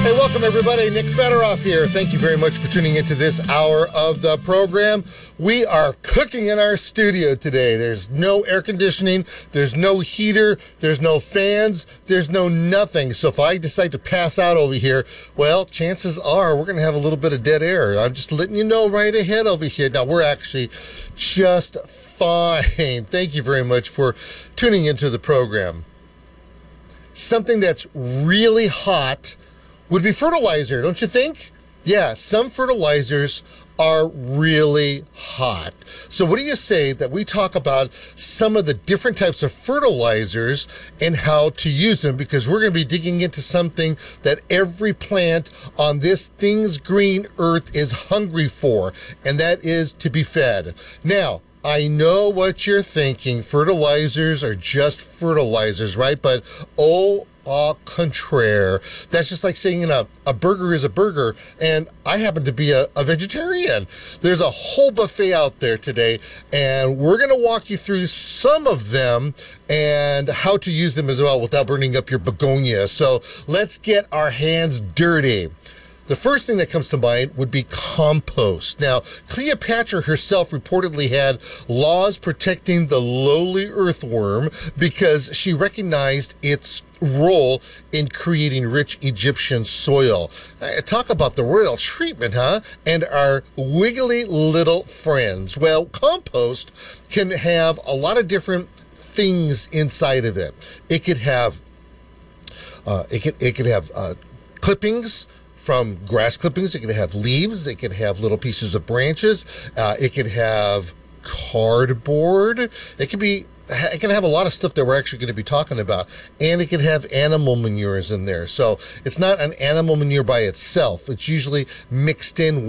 Hey, welcome everybody. Nick Federoff here. Thank you very much for tuning into this hour of the program. We are cooking in our studio today. There's no air conditioning, there's no heater, there's no fans, there's no nothing. So if I decide to pass out over here, well, chances are we're going to have a little bit of dead air. I'm just letting you know right ahead over here. Now, we're actually just fine. Thank you very much for tuning into the program. Something that's really hot would be fertilizer, don't you think? Yeah, some fertilizers are really hot. So what do you say that we talk about some of the different types of fertilizers and how to use them, because we're going to be digging into something that every plant on this thing's green earth is hungry for, and that is to be fed. Now, I know what you're thinking. Fertilizers are just fertilizers, right? But au contraire. That's just like saying, a burger is a burger, and I happen to be a vegetarian. There's a whole buffet out there today, and we're going to walk you through some of them and how to use them as well without burning up your begonia. So let's get our hands dirty. The first thing that comes to mind would be compost. Now, Cleopatra herself reportedly had laws protecting the lowly earthworm because she recognized its role in creating rich Egyptian soil. Talk about the royal treatment, huh? And our wiggly little friends. Well, compost can have a lot of different things inside of it. It could have clippings from grass clippings. It could have leaves. It could have little pieces of branches. It could have cardboard. It can have a lot of stuff that we're actually going to be talking about. And it can have animal manures in there. So it's not an animal manure by itself. It's usually mixed in